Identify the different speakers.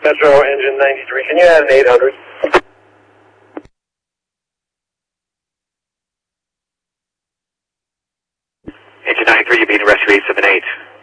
Speaker 1: Metro engine 93, can you add an 800?
Speaker 2: Engine 93, you're being rescue 878.